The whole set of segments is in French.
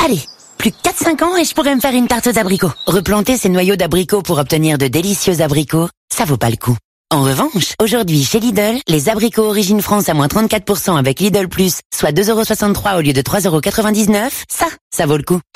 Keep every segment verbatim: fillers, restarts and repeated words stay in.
Allez, plus que quatre cinq ans et je pourrais me faire une tarte aux abricots. Replanter ces noyaux d'abricots pour obtenir de délicieux abricots, ça vaut pas le coup. En revanche, aujourd'hui chez Lidl, les abricots Origine France à moins trente-quatre pour cent avec Lidl Plus, soit deux euros soixante-trois au lieu de trois euros quatre-vingt-dix-neuf, ça, ça vaut le coup.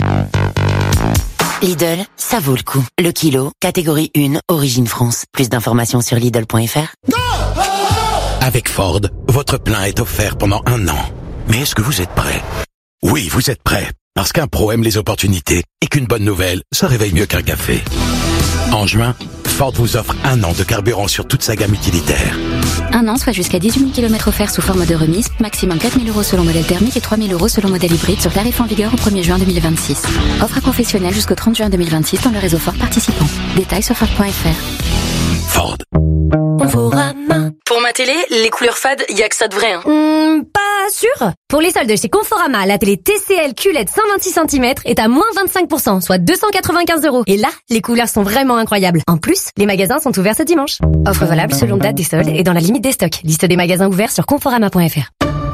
Lidl, ça vaut le coup. Le kilo, catégorie un, Origine France. Plus d'informations sur Lidl point F R. Avec Ford, votre plein est offert pendant un an. Mais est-ce que vous êtes prêt? Oui, vous êtes prêt. Parce qu'un pro aime les opportunités et qu'une bonne nouvelle, ça réveille mieux qu'un café. En juin, Ford vous offre un an de carburant sur toute sa gamme utilitaire. Un an, soit jusqu'à dix-huit mille kilomètres offerts sous forme de remise, maximum quatre mille euros selon modèle thermique et trois mille euros selon modèle hybride sur tarif en vigueur au premier juin deux mille vingt-six. Offre à professionnel jusqu'au trente juin deux mille vingt-six dans le réseau Ford participant. Détails sur Ford point F R. Ford. Conforama. Pour ma télé, les couleurs fades, y a que ça de vrai. Hein. Mmh, pas sûr. Pour les soldes chez Conforama, la télé T C L Q L E D cent vingt-six centimètres est à moins vingt-cinq pour cent, soit deux cent quatre-vingt-quinze euros. Et là, les couleurs sont vraiment incroyables. En plus, les magasins sont ouverts ce dimanche. Offre valable selon date des soldes et dans la limite des stocks. Liste des magasins ouverts sur conforama point F R.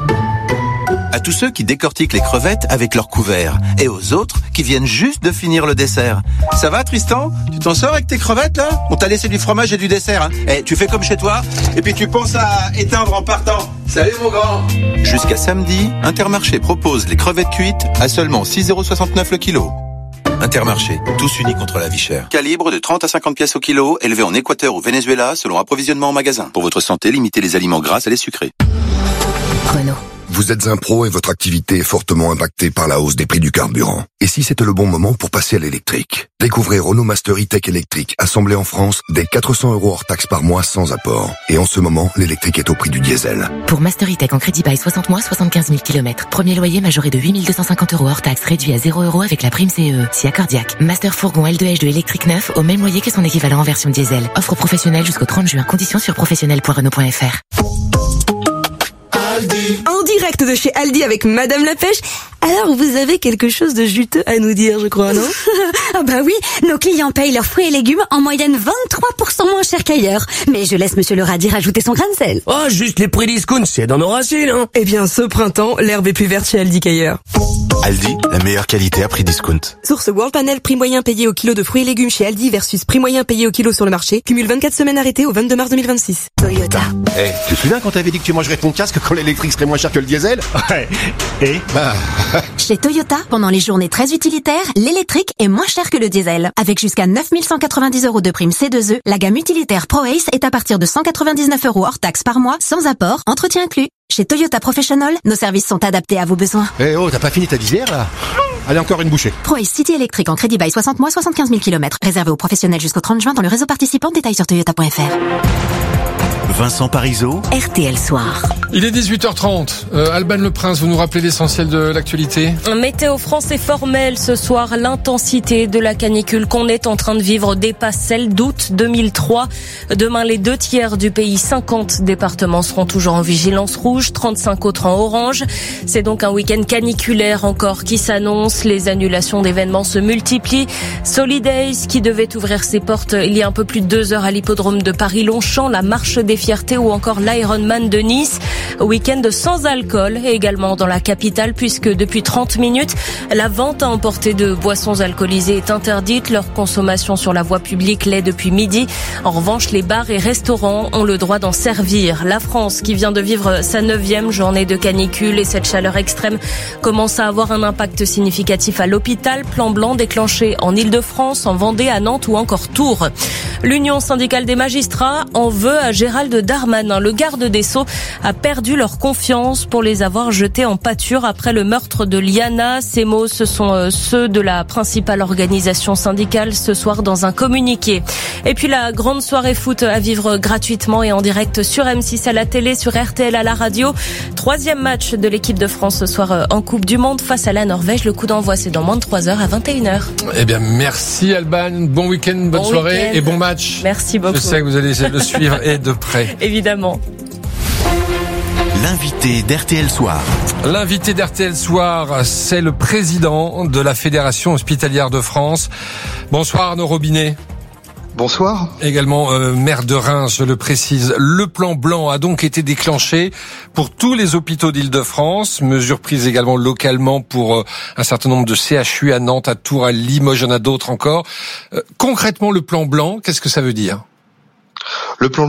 À tous ceux qui décortiquent les crevettes avec leur couvert et aux autres qui viennent juste de finir le dessert. Ça va Tristan? Tu t'en sors avec tes crevettes là? On t'a laissé du fromage et du dessert. Hein. Eh, tu fais comme chez toi et puis tu penses à éteindre en partant. Salut mon grand. Jusqu'à samedi, Intermarché propose les crevettes cuites à seulement six euros soixante-neuf le kilo. Intermarché, tous unis contre la vie chère. Calibre de trente à cinquante pièces au kilo, élevé en Équateur ou Venezuela selon approvisionnement en magasin. Pour votre santé, limitez les aliments gras à les sucrés. Renault. Vous êtes un pro et votre activité est fortement impactée par la hausse des prix du carburant. Et si c'était le bon moment pour passer à l'électrique? Découvrez Renault Master E-Tech électrique, assemblé en France, dès quatre cents euros hors taxe par mois sans apport. Et en ce moment, l'électrique est au prix du diesel. Pour Master E-Tech en crédit bail soixante mois, soixante-quinze mille kilomètres. Premier loyer majoré de huit mille deux cent cinquante euros hors taxe, réduit à zéro euros avec la prime C E E. Si accordiaque. Master Fourgon L deux H deux électrique neuf au même loyer que son équivalent en version diesel. Offre professionnelle jusqu'au trente juin. Conditions sur professionnel point renault point F R. Aldi. En direct de chez Aldi avec Madame la Pêche. Alors, vous avez quelque chose de juteux à nous dire, je crois, non? Ah bah oui, nos clients payent leurs fruits et légumes en moyenne vingt-trois pour cent moins cher qu'ailleurs. Mais je laisse Monsieur le radis rajouter son grain de sel. Oh, juste les prix discount, c'est dans nos racines, hein. Eh bien, ce printemps, l'herbe est plus verte chez Aldi qu'ailleurs. Aldi, la meilleure qualité à prix discount. Source World Panel, prix moyen payé au kilo de fruits et légumes chez Aldi versus prix moyen payé au kilo sur le marché. Cumule vingt-quatre semaines arrêtées au vingt-deux mars deux mille vingt-six. Toyota. Eh, hey, tu te souviens quand t'avais dit que tu mangerais ton casque quand l'électrique serait moins cher que le diesel? Ouais. Et bah... Chez Toyota, pendant les journées très utilitaires, l'électrique est moins cher que le diesel. Avec jusqu'à neuf mille cent quatre-vingt-dix euros de prime C deux E, la gamme utilitaire ProAce est à partir de cent quatre-vingt-dix-neuf euros hors taxe par mois, sans apport, entretien inclus. Chez Toyota Professional, nos services sont adaptés à vos besoins. Eh hey, oh, t'as pas fini ta visière là? Allez, encore une bouchée. ProAce City électrique en crédit bail soixante mois, soixante-quinze mille kilomètres. Réservé aux professionnels jusqu'au trente juin dans le réseau participant. Détails sur toyota point F R. Vincent Parisot, R T L Soir. Il est dix-huit heures trente. Euh, Alban Le Prince, vous nous rappelez l'essentiel de l'actualité? Météo France est formelle ce soir. L'intensité de la canicule qu'on est en train de vivre dépasse celle d'août deux mille trois. Demain, les deux tiers du pays, cinquante départements seront toujours en vigilance rouge, trente-cinq autres en orange. C'est donc un week-end caniculaire encore qui s'annonce. Les annulations d'événements se multiplient. Solidays, qui devait ouvrir ses portes il y a un peu plus de deux heures à l'hippodrome de Paris-Longchamp, la marche des Fierté ou encore l'Ironman de Nice. Week-end sans alcool et également dans la capitale puisque depuis trente minutes, la vente à emporter de boissons alcoolisées est interdite. Leur consommation sur la voie publique l'est depuis midi. En revanche, les bars et restaurants ont le droit d'en servir. La France, qui vient de vivre sa neuvième journée de canicule et cette chaleur extrême commence à avoir un impact significatif à l'hôpital. Plan blanc déclenché en Île-de-France, en Vendée, à Nantes ou encore Tours. L'Union syndicale des magistrats en veut à Gérald Darmanin. Le garde des Sceaux a perdu leur confiance pour les avoir jetés en pâture après le meurtre de Liana. Ces mots, ce sont ceux de la principale organisation syndicale ce soir dans un communiqué. Et puis la grande soirée foot à vivre gratuitement et en direct sur M six à la télé, sur R T L à la radio. Troisième match de l'équipe de France ce soir en Coupe du Monde face à la Norvège. Le coup d'envoi, c'est dans moins de trois heures à vingt et une heures. Eh bien, merci Alban. Bon week-end, bonne bon soirée week-end. Et bon match. Merci beaucoup. Je sais que vous allez essayer de le suivre et de près. Évidemment. L'invité d'R T L Soir. L'invité d'R T L Soir, c'est le président de la Fédération hospitalière de France. Bonsoir Arnaud Robinet. Bonsoir. Également euh, maire de Reims, je le précise. Le plan blanc a donc été déclenché pour tous les hôpitaux d'Île-de-France. Mesures prises également localement pour euh, un certain nombre de C H U à Nantes, à Tours, à Limoges, il y en a d'autres encore. Euh, concrètement, le plan blanc, qu'est-ce que ça veut dire ? Le plan